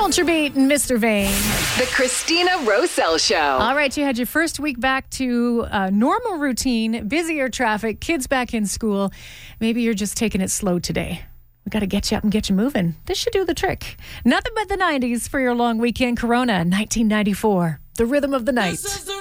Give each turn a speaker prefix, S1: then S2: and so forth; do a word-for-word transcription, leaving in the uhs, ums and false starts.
S1: Culture Beat and Mister Vane.
S2: The Christina Roselle Show.
S1: All right, you had your first week back to uh, normal routine, busier traffic, kids back in school. Maybe you're just taking it slow today. We got to get you up and get you moving. This should do the trick. Nothing but the nineties for your long weekend. Corona, nineteen ninety-four. The rhythm of the night.